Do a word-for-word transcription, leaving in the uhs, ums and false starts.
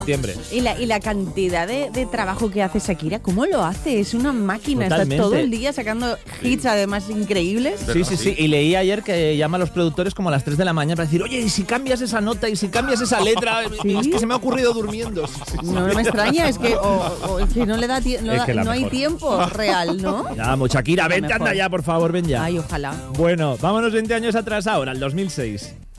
septiembre. Y la, y la cantidad de, de trabajo que hace Shakira, ¿cómo lo hace? Es una máquina, Totalmente. está todo el día sacando hits además increíbles. Sí, sí, sí. Y leí ayer que llama a los productores como a las tres de la mañana para decir, oye, ¿y si cambias esa nota? ¿Y si cambias esa letra? ¿Sí? Es que se me ha ocurrido durmiendo. Sí, sí, sí. No, no me extraña, es que, o, o es que no le da, tie- no, Es da- que la no hay mejor. tiempo real, ¿no? Vamos, Shakira, La vente, mejor. anda ya, por favor, ven ya. Ay, ojalá. Bueno, vámonos veinte años atrás ahora, al dos mil seis.